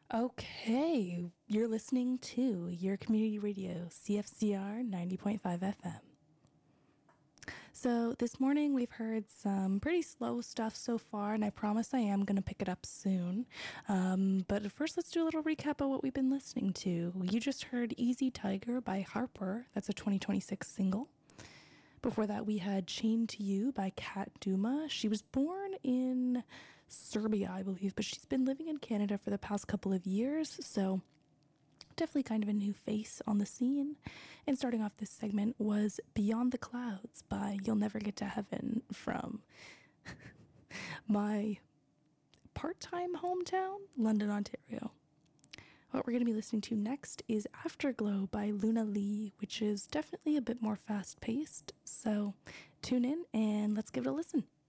Okay, you're listening to your community radio, CFCR 90.5 FM. So this morning we've heard some pretty slow stuff so far, and I promise I am going to pick it up soon. But first, let's do a little recap of what we've been listening to. You just heard Easy Tiger by Harper. That's a 2026 single. Before that, we had Chained to You by Kat Duma. She was born in Serbia, I believe, but she's been living in Canada for the past couple of years, so definitely kind of a new face on the scene. And starting off this segment was Beyond the Clouds by You'll Never Get to Heaven from my part-time hometown, London, Ontario. What we're going to be listening to next is Afterglow by Luna Lee, which is definitely a bit more fast-paced. So tune in and let's give it a listen.